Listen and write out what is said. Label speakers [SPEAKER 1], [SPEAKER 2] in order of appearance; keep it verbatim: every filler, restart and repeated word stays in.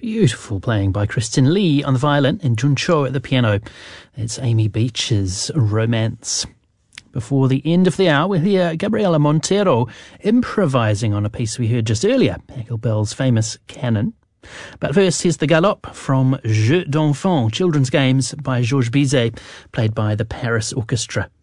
[SPEAKER 1] Beautiful playing by Kristen Lee on the violin and Jun Cho at the piano. It's Amy Beach's Romance. Before the end of the hour, we'll hear Gabriela Montero improvising on a piece we heard just earlier, Pachelbel's famous Canon. But first, here's the Galop from Jeux d'Enfants, Children's Games by Georges Bizet, played by the Paris Orchestra.